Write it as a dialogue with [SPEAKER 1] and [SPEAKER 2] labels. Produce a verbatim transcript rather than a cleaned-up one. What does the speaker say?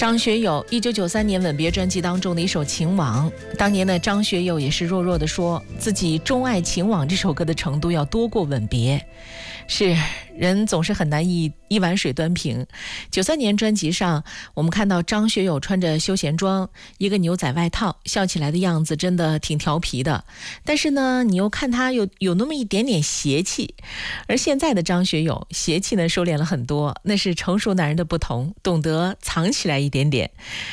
[SPEAKER 1] 张学友一九九三年吻别专辑当中的一首《情网》，当年的张学友也是弱弱的说自己钟爱《情网》这首歌的程度要多过吻别。是，人总是很难以一碗水端平。九三年专辑上，我们看到张学友穿着休闲装，一个牛仔外套，笑起来的样子真的挺调皮的。但是呢，你又看他有有那么一点点邪气。而现在的张学友，邪气呢收敛了很多，那是成熟男人的不同，懂得藏起来一点点。